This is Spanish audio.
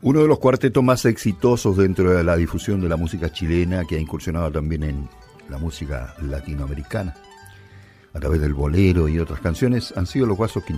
Uno de los cuartetos más exitosos dentro de la difusión de la música chilena, que ha incursionado también en la música latinoamericana a través del bolero y otras canciones, han sido los Guasos Quintana.